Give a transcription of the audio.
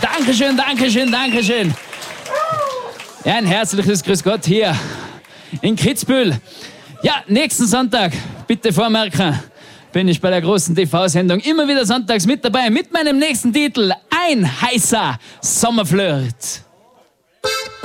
Dankeschön, Dankeschön, Dankeschön. Ja, ein herzliches Grüß Gott hier in Kitzbühel. Ja, nächsten Sonntag, bitte vormerken, bin ich bei der großen TV-Sendung immer wieder sonntags mit dabei mit meinem nächsten Titel, ein heißer Sommerflirt.